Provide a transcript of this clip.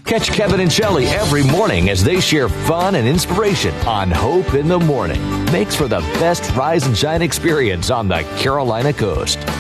Catch Kevin and Shelley every morning as they share fun and inspiration on Hope in the Morning. Makes for the best rise and shine experience on the Carolina Coast.